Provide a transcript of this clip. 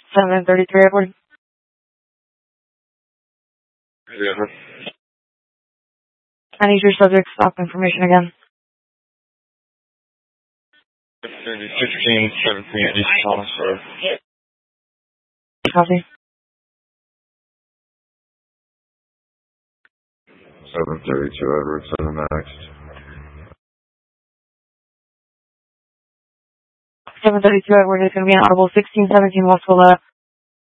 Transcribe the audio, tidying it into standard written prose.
733 Edward. Edward. I need your subject stop information again. 1617 East Thomas Road. Copy. 732 Edward, 7 Max. 732 Edward is going to be an audible 1617 West Willette.